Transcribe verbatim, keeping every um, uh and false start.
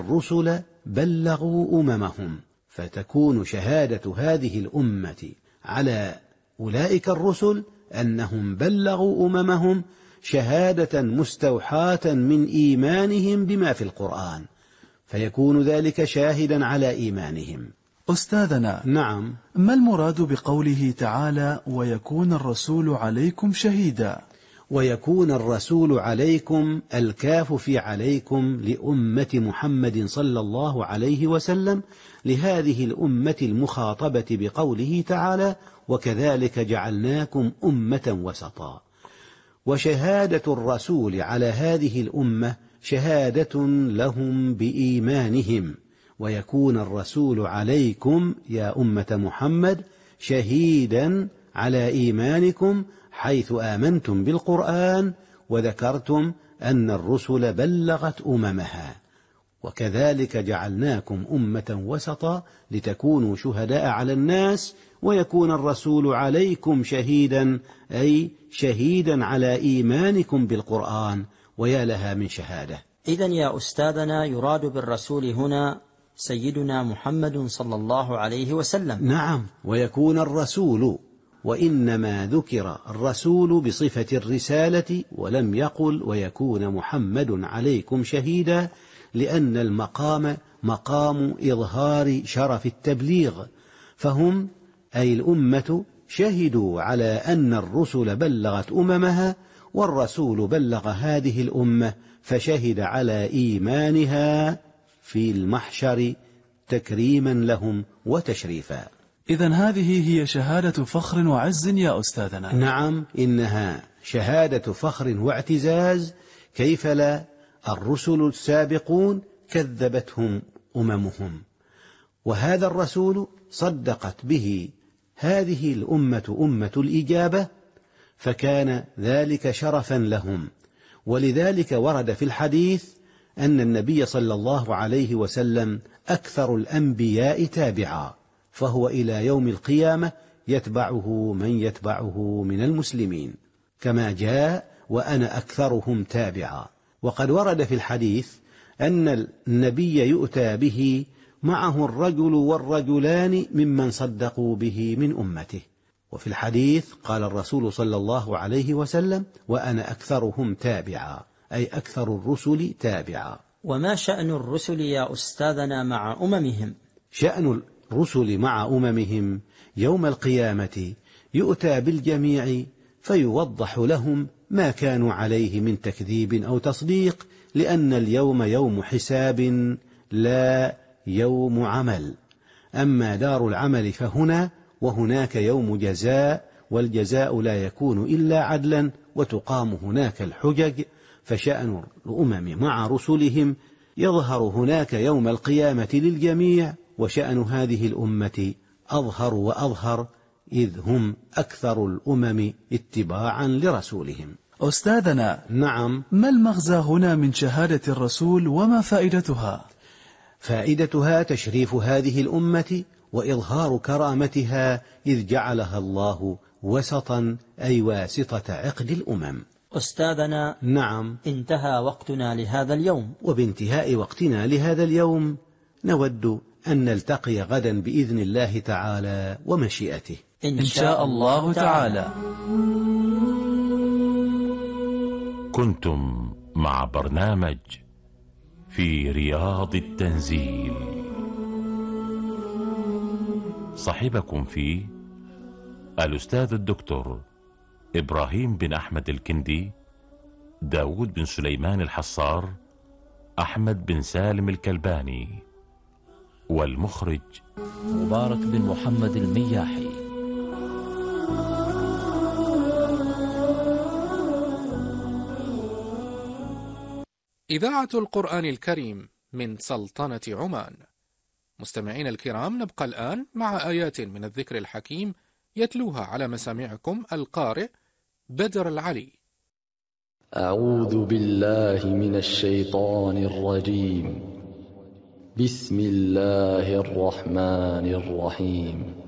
الرسل بلغوا أممهم، فتكون شهادة هذه الأمة على أولئك الرسل أنهم بلغوا أممهم شهادة مستوحاة من إيمانهم بما في القرآن، فيكون ذلك شاهدا على إيمانهم. أستاذنا، نعم، ما المراد بقوله تعالى ويكون الرسول عليكم شهيدا؟ ويكون الرسول عليكم، الكاف في عليكم لأمة محمد صلى الله عليه وسلم، لهذه الأمة المخاطبة بقوله تعالى وكذلك جعلناكم أمة وسطا. وشهادة الرسول على هذه الأمة شهادة لهم بإيمانهم، ويكون الرسول عليكم يا أمة محمد شهيدا على إيمانكم، حيث آمنتم بالقرآن وذكرتم أن الرسل بلغت أممها. وكذلك جعلناكم أمة وسطا لتكونوا شهداء على الناس ويكون الرسول عليكم شهيدا، أي شهيدا على إيمانكم بالقرآن، ويا لها من شهادة. إذن يا أستاذنا يراد بالرسول هنا سيدنا محمد صلى الله عليه وسلم. نعم، ويكون الرسول، وإنما ذكر الرسول بصفة الرسالة ولم يقل ويكون محمد عليكم شهيدا، لأن المقام مقام إظهار شرف التبليغ، فهم أي الأمة شهدوا على أن الرسل بلغت أممها، والرسول بلغ هذه الأمة فشهد على إيمانها في المحشر تكريما لهم وتشريفا. إذن هذه هي شهادة فخر وعز يا أستاذنا. نعم، إنها شهادة فخر واعتزاز، كيف لا؟ الرسل السابقون كذبتهم أممهم، وهذا الرسول صدقت به هذه الأمة أمة الإجابة، فكان ذلك شرفا لهم. ولذلك ورد في الحديث أن النبي صلى الله عليه وسلم أكثر الأنبياء تابعا، فهو إلى يوم القيامة يتبعه من يتبعه من المسلمين، كما جاء وأنا أكثرهم تابعا. وقد ورد في الحديث أن النبي يؤتى به معه الرجل والرجلان ممن صدقوا به من أمته. وفي الحديث قال الرسول صلى الله عليه وسلم وأنا أكثرهم تابعا، أي أكثر الرسل تابعا. وما شأن الرسل يا أستاذنا مع أممهم؟ شأن الرسل مع أممهم يوم القيامة يؤتى بالجميع فيوضح لهم ما كانوا عليه من تكذيب أو تصديق، لأن اليوم يوم حساب لا يوم عمل. أما دار العمل فهنا، وهناك يوم جزاء، والجزاء لا يكون إلا عدلا، وتقام هناك الحجج. فشأن الأمم مع رسلهم يظهر هناك يوم القيامة للجميع، وشأن هذه الأمة أظهر وأظهر، إذ هم أكثر الأمم اتباعا لرسولهم. أستاذنا، نعم، ما المغزى هنا من شهادة الرسول وما فائدتها؟ فائدتها تشريف هذه الأمة وإظهار كرامتها، إذ جعلها الله وسطا، أي واسطة عقد الأمم. أستاذنا، نعم، انتهى وقتنا لهذا اليوم، وبانتهاء وقتنا لهذا اليوم نود أن نلتقي غدا بإذن الله تعالى ومشيئته إن شاء الله تعالى. كنتم مع برنامج في رياض التنزيل، صاحبكم فيه الأستاذ الدكتور إبراهيم بن أحمد الكندي، داود بن سليمان الحصار، أحمد بن سالم الكلباني، والمخرج مبارك بن محمد المياحي. إذاعة القرآن الكريم من سلطنة عمان. مستمعين الكرام، نبقى الآن مع آيات من الذكر الحكيم يتلوها على مسامعكم القارئ بدر العلي. أعوذ بالله من الشيطان الرجيم. بسم الله الرحمن الرحيم.